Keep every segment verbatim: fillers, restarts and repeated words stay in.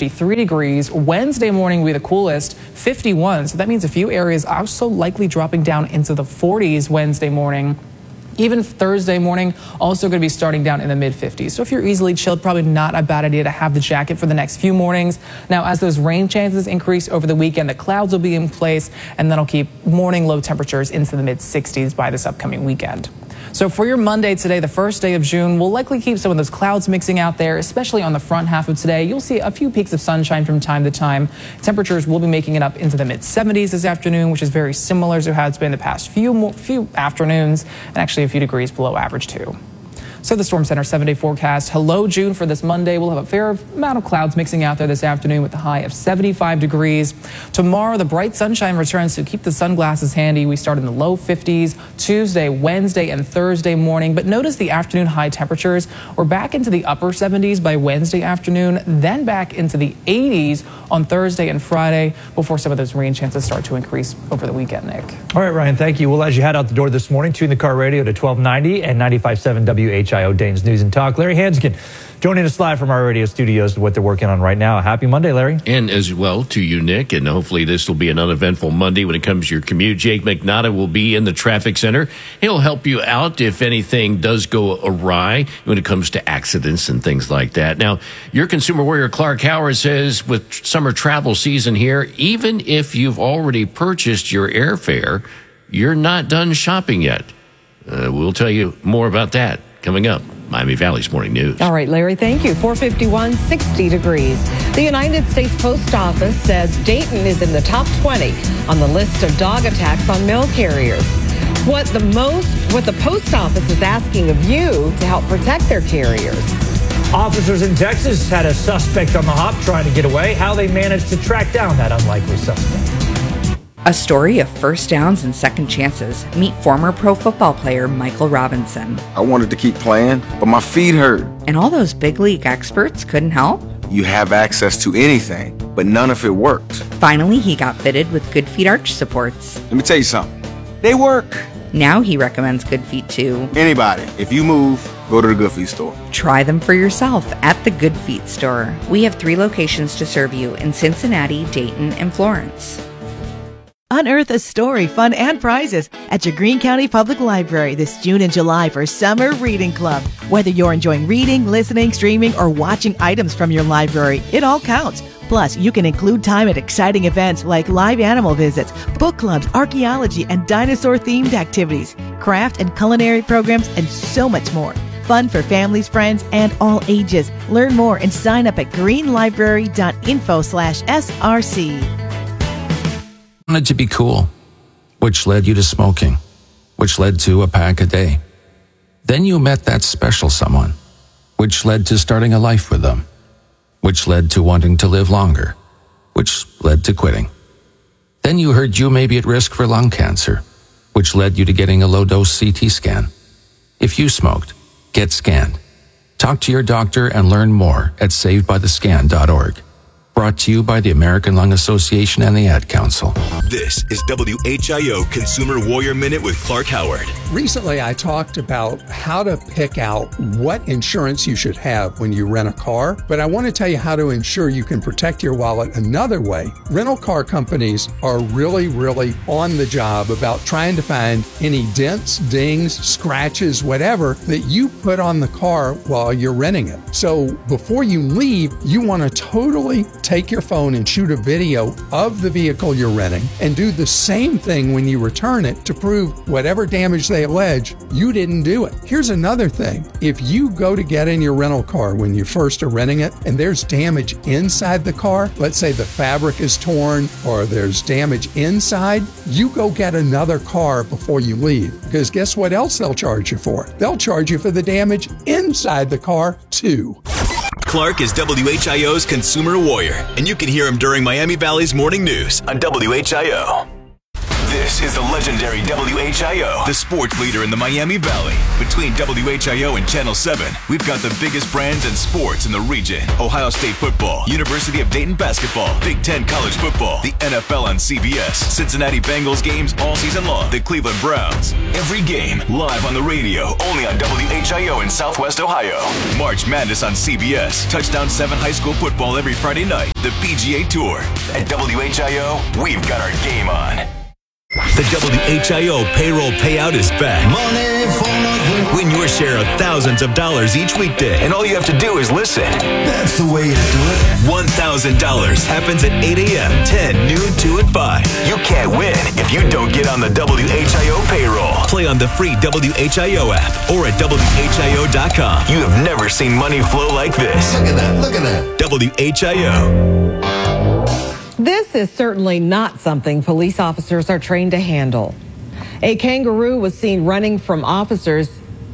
fifty-three degrees. Wednesday morning will be the coolest, fifty-one. So that means a few areas also likely dropping down into the forties Wednesday morning. Even Thursday morning, also going to be starting down in the mid fifties. So if you're easily chilled, probably not a bad idea to have the jacket for the next few mornings. Now, as those rain chances increase over the weekend, the clouds will be in place, and that'll keep morning low temperatures into the mid sixties by this upcoming weekend. So for your Monday today, the first day of June, we'll likely keep some of those clouds mixing out there, especially on the front half of today. You'll see a few peaks of sunshine from time to time. Temperatures will be making it up into the mid seventies this afternoon, which is very similar to how it's been the past few, few afternoons, and actually a few degrees below average too. So the Storm Center seven-day forecast. Hello, June for this Monday. We'll have a fair amount of clouds mixing out there this afternoon with a high of seventy-five degrees. Tomorrow, the bright sunshine returns, so keep the sunglasses handy. We start in the low fifties Tuesday, Wednesday, and Thursday morning. But notice the afternoon high temperatures. We're back into the upper seventies by Wednesday afternoon, then back into the eighties on Thursday and Friday before some of those rain chances start to increase over the weekend, Nick. All right, Ryan, thank you. Well, as you head out the door this morning, tune the car radio to twelve ninety and ninety-five point seven W H I O Danes News and Talk. Larry Hanskin joining us live from our radio studios to what they're working on right now. Happy Monday, Larry. And as well to you, Nick, and hopefully this will be an uneventful Monday when it comes to your commute. Jake McNaughton will be in the traffic center. He'll help you out if anything does go awry when it comes to accidents and things like that. Now, your consumer warrior Clark Howard says with summer travel season here, even if you've already purchased your airfare, you're not done shopping yet. Uh, we'll tell you more about that coming up. Miami Valley's Morning News. All right, Larry, thank you. four fifty-one, sixty degrees. The United States Post Office says Dayton is in the top twenty on the list of dog attacks on mail carriers. What the most, what the Post Office is asking of you to help protect their carriers. Officers in Texas had a suspect on the hop trying to get away. How they managed to track down that unlikely suspect. A story of first downs and second chances. Meet former pro football player Michael Robinson. I wanted to keep playing, but my feet hurt. And all those big league experts couldn't help? You have access to anything, but none of it worked. Finally, he got fitted with Good Feet arch supports. Let me tell you something. They work. Now he recommends Good Feet to anybody. If you move, go to the Good Feet store. Try them for yourself at the Good Feet store. We have three locations to serve you in Cincinnati, Dayton, and Florence. Unearth a story, fun, and prizes at your Greene County Public Library this June and July for Summer Reading Club. Whether you're enjoying reading, listening, streaming, or watching items from your library, it all counts. Plus, you can include time at exciting events like live animal visits, book clubs, archaeology, and dinosaur-themed activities, craft and culinary programs, and so much more. Fun for families, friends, and all ages. Learn more and sign up at greenlibrary.info slash SRC. Wanted to be cool, which led you to smoking, which led to a pack a day. Then you met that special someone, which led to starting a life with them, which led to wanting to live longer, which led to quitting. Then you heard you may be at risk for lung cancer, which led you to getting a low-dose C T scan. If you smoked, get scanned. Talk to your doctor and learn more at saved by the scan dot org. Brought to you by the American Lung Association and the Ad Council. This is W H I O Consumer Warrior Minute with Clark Howard. Recently, I talked about how to pick out what insurance you should have when you rent a car, but I want to tell you how to ensure you can protect your wallet another way. Rental car companies are really, really on the job about trying to find any dents, dings, scratches, whatever that you put on the car while you're renting it. So before you leave, you want to totally take your phone and shoot a video of the vehicle you're renting and do the same thing when you return it to prove whatever damage they allege, you didn't do it. Here's another thing. If you go to get in your rental car when you first are renting it and there's damage inside the car, let's say the fabric is torn or there's damage inside, you go get another car before you leave. Because guess what else they'll charge you for? They'll charge you for the damage inside the car too. Clark is W H I O's Consumer Warrior, and you can hear him during Miami Valley's Morning News on W H I O. This is the legendary W H I O, the sports leader in the Miami Valley. Between W H I O and Channel seven, we've got the biggest brands and sports in the region. Ohio State football, University of Dayton basketball, Big Ten college football, the N F L on C B S, Cincinnati Bengals games all season long, the Cleveland Browns. Every game live on the radio, only on W H I O in Southwest Ohio. March Madness on C B S, Touchdown seven high school football every Friday night, the P G A Tour. At W H I O, we've got our game on. The W H I O payroll payout is back. Money for nothing. Win your share of thousands of dollars each weekday, and all you have to do is listen. That's the way to do it. one thousand dollars happens at eight a.m., ten, noon, two, and five. You can't win if you don't get on the W H I O payroll. Play on the free W H I O app or at W H I O dot com. You have never seen money flow like this. Look at that, look at that. W H I O. This is certainly not something police officers are trained to handle. A kangaroo was seen running from officers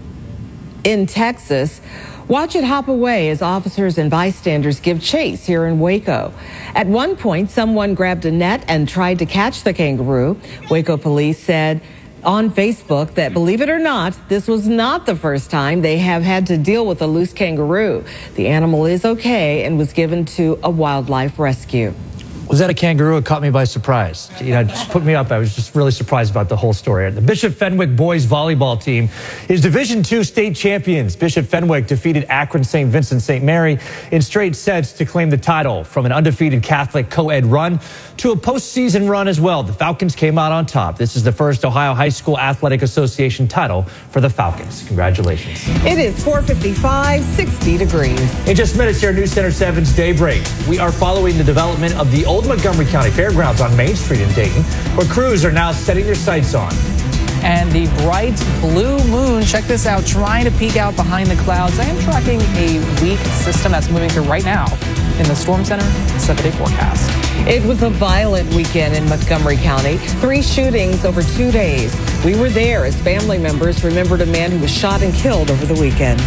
in Texas. Watch it hop away as officers and bystanders give chase here in Waco. At one point, someone grabbed a net and tried to catch the kangaroo. Waco police said on Facebook that, believe it or not, this was not the first time they have had to deal with a loose kangaroo. The animal is okay and was given to a wildlife rescue. Was that a kangaroo? It caught me by surprise. You know, it just put me up. I was just really surprised about the whole story. The Bishop Fenwick boys volleyball team is Division two state champions. Bishop Fenwick defeated Akron Saint Vincent Saint Mary in straight sets to claim the title, from an undefeated Catholic co-ed run to a postseason run as well. The Falcons came out on top. This is the first Ohio High School Athletic Association title for the Falcons. Congratulations. It is four fifty-five, sixty degrees. In just minutes here, News Center seven's Daybreak. We are following the development of the old Montgomery County Fairgrounds on Main Street in Dayton, where crews are now setting their sights on. And the bright blue moon, check this out, trying to peek out behind the clouds. I am tracking a weak system that's moving through right now in the Storm Center seven-day forecast. It was a violent weekend in Montgomery County. Three shootings over two days. We were there as family members remembered a man who was shot and killed over the weekend.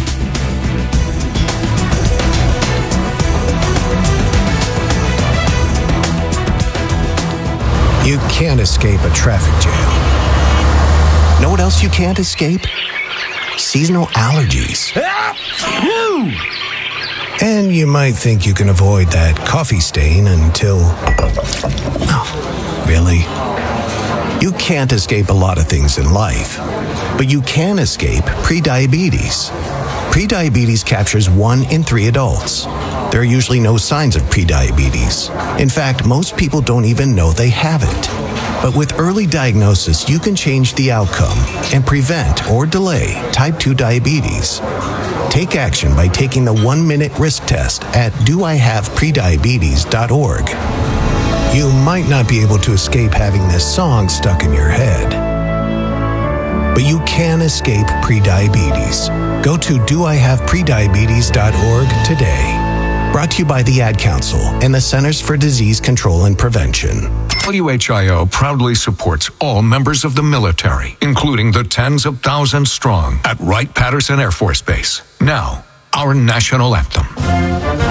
You can't escape a traffic jam. Know what else you can't escape? Seasonal allergies. And you might think you can avoid that coffee stain until... Oh, really? You can't escape a lot of things in life, but you can escape prediabetes. Prediabetes captures one in three adults. There are usually no signs of prediabetes. In fact, most people don't even know they have it. But with early diagnosis, you can change the outcome and prevent or delay type two diabetes. Take action by taking the one-minute risk test at do I have prediabetes dot org. You might not be able to escape having this song stuck in your head, but you can escape prediabetes. Go to do I have prediabetes dot org today. Brought to you by the Ad Council and the Centers for Disease Control and Prevention. W H I O proudly supports all members of the military, including the tens of thousands strong at Wright-Patterson Air Force Base. Now, our national anthem.